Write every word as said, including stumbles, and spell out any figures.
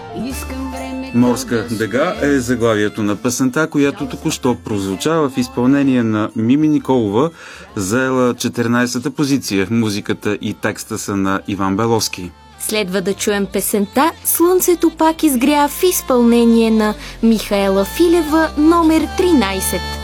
Морска дега е заглавието на песента, която току-що прозвуча в изпълнение на Мими Николова, заела четиринайсета позиция. Музиката и текста са на Иван Беловски. Следва да чуем песента "Слънцето пак изгря" в изпълнение на Михаела Филева, номер тринайсет.